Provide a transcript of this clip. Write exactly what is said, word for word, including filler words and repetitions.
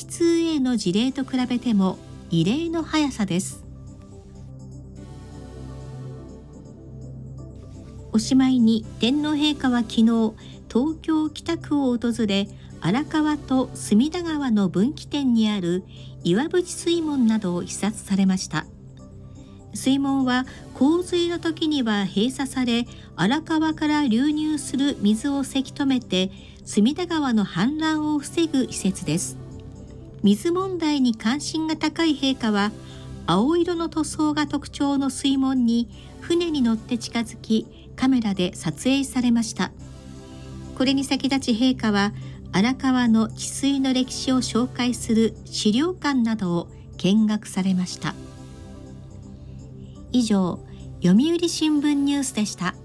エイチツーエー の事例と比べても異例の速さです。おしまいに天皇陛下は昨日、東京北区を訪れ、荒川と隅田川の分岐点にある岩淵水門などを視察されました。水門は洪水の時には閉鎖され、荒川から流入する水をせき止めて隅田川の氾濫を防ぐ施設です。水問題に関心が高い陛下は、青色の塗装が特徴の水門に船に乗って近づき、カメラで撮影されました。これに先立ち陛下は、荒川の治水の歴史を紹介する資料館などを見学されました。以上、読売新聞ニュースでした。